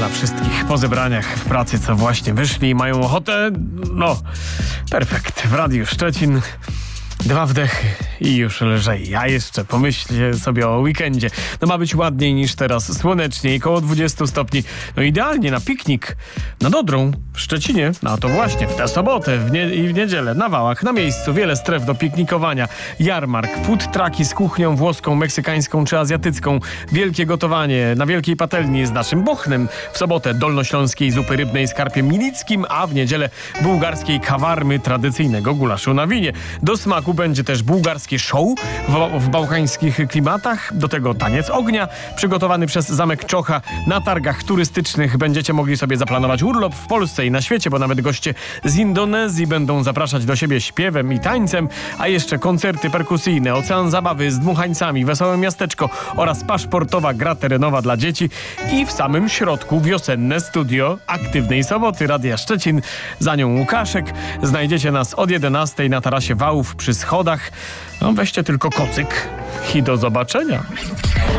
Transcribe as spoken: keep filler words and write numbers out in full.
dla wszystkich po zebraniach w pracy, co właśnie wyszli i mają ochotę. No, perfekt. W Radiu Szczecin dwa wdechy i już lżej. A jeszcze pomyślcie sobie o weekendzie. No ma być ładniej niż teraz, słoneczniej, koło dwudziestu stopni. No idealnie na piknik nad Odrą w Szczecinie. No to właśnie w tę sobotę w nie- i w niedzielę na Wałach, na miejscu wiele stref do piknikowania. Jarmark, food trucki z kuchnią włoską, meksykańską czy azjatycką. Wielkie gotowanie na Wielkiej Patelni z naszym Bochnem. W sobotę dolnośląskiej zupy rybnej z karpiem milickim, a w niedzielę bułgarskiej kawarmy, tradycyjnego gulaszu na winie. Do smaku będzie też bułgarskie show w, w bałkańskich klimatach. Do tego taniec ognia przygotowany przez Zamek Czocha. Na targach turystycznych będziecie mogli sobie zaplanować urlop w Polsce i na świecie, bo nawet goście z Indonezji będą zapraszać do siebie śpiewem i tańcem, a jeszcze koncerty perkusyjne, ocean zabawy z dmuchańcami, wesołe miasteczko oraz paszportowa gra terenowa dla dzieci i w samym środku wiosenne studio Aktywnej Soboty Radia Szczecin. Za nią Łukaszek. Znajdziecie nas od jedenastej na tarasie Wałów przy schodach. No weźcie tylko kocyk i do zobaczenia.